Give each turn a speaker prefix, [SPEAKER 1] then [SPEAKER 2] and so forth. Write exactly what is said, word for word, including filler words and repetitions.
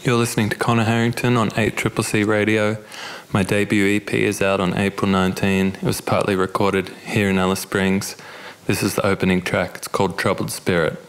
[SPEAKER 1] You're listening to Connor Harrington on eight C C C Radio. My debut E P is out on April nineteenth. It was partly recorded here in Alice Springs. This is the opening track. It's called Troubled Spirit.